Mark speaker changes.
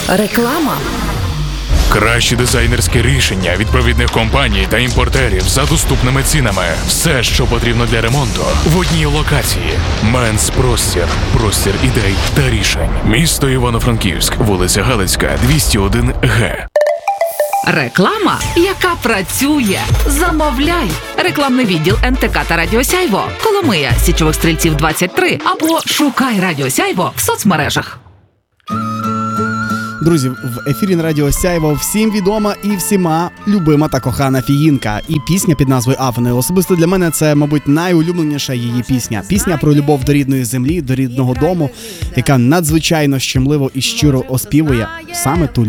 Speaker 1: Реклама.
Speaker 2: Кращі дизайнерські рішення від провідних компаній та імпортерів за доступними цінами. Все, що потрібно для ремонту, в одній локації. Менс Простір. Простір ідей та рішень. Місто Івано-Франківськ, вулиця Галицька, 201 Г.
Speaker 1: Реклама, яка працює. Замовляй. Рекламний відділ НТК та Радіо Сяйво. Коломия, Січових Стрільців, 23. Або шукай Радіо Сяйво в соцмережах.
Speaker 3: Друзі, в ефірі на Радіо Сяйво всім відома і всіма любима та кохана Фіїнка. І пісня під назвою «Афни». Особисто для мене це, мабуть, найулюбленіша її пісня. Пісня про любов до рідної землі, до рідного дому, яка надзвичайно щемливо і щиро оспівує саме ту